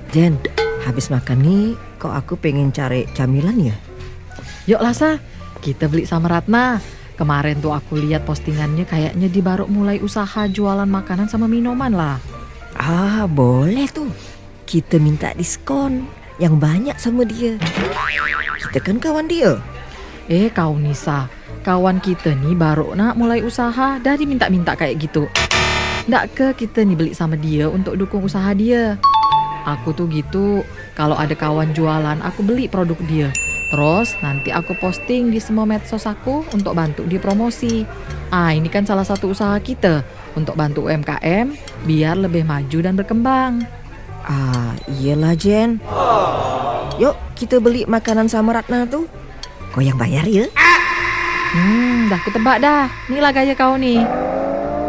Jen, habis makan nih kok aku pengen cari camilan ya? Yuk Lasa, kita beli sama Ratna. Kemarin tuh aku lihat postingannya kayaknya di baru mulai usaha jualan makanan sama minuman lah. Ah, boleh tuh. Kita minta diskon yang banyak sama dia. Kita kan kawan dia. Kau Nisa, kawan kita nih baru nak mulai usaha dari minta-minta kayak gitu. Nggak ke kita nih beli sama dia untuk dukung usaha dia. Aku tuh gitu, kalau ada kawan jualan aku beli produk dia. Terus nanti aku posting di semua medsos aku untuk bantu dia promosi. Ini kan salah satu usaha kita untuk bantu UMKM biar lebih maju dan berkembang. Ah, iyalah Jen. Yuk kita beli makanan sama Ratna tuh. Kau yang bayar ya? Dah aku tebak dah. Inilah gaya kau nih.